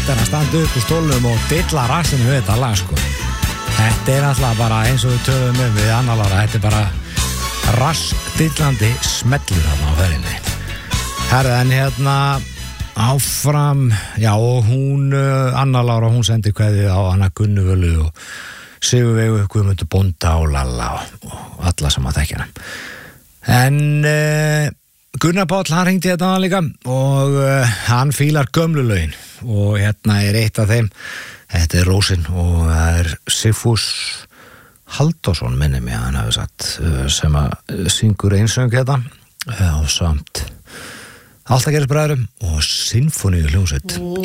er að standa upp úr stólnum og dilla rassinu við þetta lag, sko. Þetta er alltaf bara eins og við töfum við Anna Lára, þetta er bara rassdillandi smellur þarna á ferðinni. Herðu, en hérna áfram, já, og hún, Anna Lára, hún sendi kveðið á hana Gunnu Völu og Sigurveigu, Guðmundur Bónda og Lalla og alla sem að þekkja hana. En Gunnar Páll, hann hringdi þetta líka og hann fílar gömlu lögin og hérna er eitt af þeim, þetta er Rósin og það er Sigfús Halldórsson, minni mig að hann hafi sagt, sem að syngur einsöng þetta og samt Alltagersbræðurum og Sinfoníuhljómsveit